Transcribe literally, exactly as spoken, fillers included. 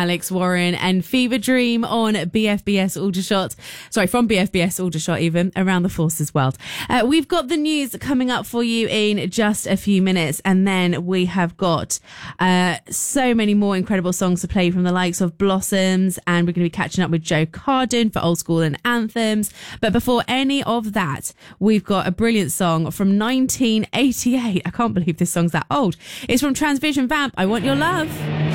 Alex Warren and Fever Dream on B F B S Aldershot. Sorry, from B F B S Aldershot even, around the Forces world. Uh, we've got the news coming up for you in just a few minutes, and then we have got uh, so many more incredible songs to play from the likes of Blossoms, and we're going to be catching up with Joe Carden for Old School and Anthems. But before any of that, we've got a brilliant song from nineteen eighty-eight. I can't believe this song's that old. It's from Transvision Vamp, I Want Your Love.